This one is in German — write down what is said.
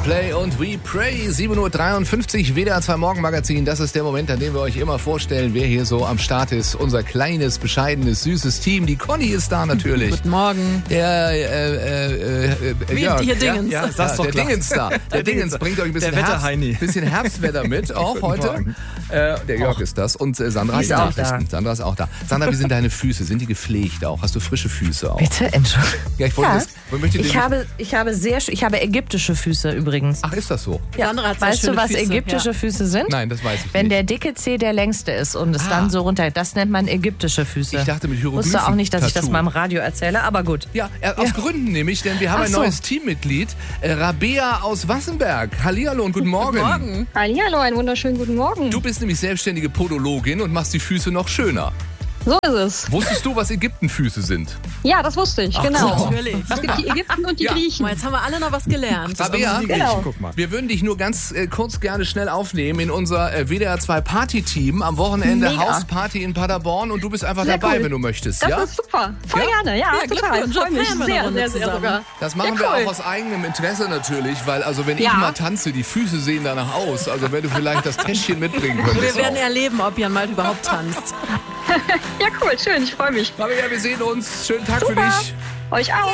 Coldplay und We Pray, 7.53 Uhr, WDR 2 Morgenmagazin. Das ist der Moment, an dem wir euch immer vorstellen, wer hier so am Start ist. Unser kleines, bescheidenes, süßes Team. Die Conny ist da natürlich. Guten Morgen. Der, Jörg, hier Dingens. Ja, sag's doch der Dingens da. Der Dingens bringt euch ein bisschen Herbstwetter mit, auch heute. Der Jörg ist das. Und Sandra ist auch da. Sandra ist auch da. Sandra, wie sind deine Füße? Sind die gepflegt auch? Hast du frische Füße auch? Bitte, Entschuldigung. Ja, ich wollte ich habe ägyptische Füße übrigens. Ach, ist das so? Ja. Sandra hat Weißt du, was Füße. ägyptische Füße sind? Nein, das weiß ich Wenn nicht. der dicke Zeh der längste ist und es dann so runter, das nennt man ägyptische Füße. Ich dachte mit Hieroglyphen. Wusste auch nicht, dass ich das Tattoo. mal im Radio erzähle, aber gut. Ja, aus Gründen nämlich, denn wir haben ein neues Teammitglied, Rabea aus Wassenberg. Hallihallo und guten Morgen. Guten Morgen. Hallihallo, einen wunderschönen guten Morgen. Du bist nämlich selbstständige Podologin und machst die Füße noch schöner. So ist es. Wusstest du, was Ägyptenfüße sind? Ja, das wusste ich, genau. Natürlich. Es gibt die Ägypten und die Griechen. Jetzt haben wir alle noch was gelernt. Rabea, Genau. guck mal. Wir würden dich nur ganz kurz gerne schnell aufnehmen in unser WDR 2 Party-Team. Am Wochenende Mega. Hausparty in Paderborn und du bist einfach Sehr dabei, cool. wenn du möchtest. Das Ja? ist super. Voll Ja? gerne, ja, Ja, total. Glückwunsch, Ich freue mich feiern wir eine sehr, Runde sehr, sehr zusammen. sogar. Das machen Ja, wir cool. auch aus eigenem Interesse natürlich, weil also wenn ich Ja. mal tanze, die Füße sehen danach aus. Also wenn du vielleicht das Täschchen mitbringen könntest. Wir werden auch. erleben, ob Jan Malt überhaupt tanzt. Ja, cool, schön, ich freue mich. Rabea, wir sehen uns. Schönen Tag für Super. dich. Euch auch.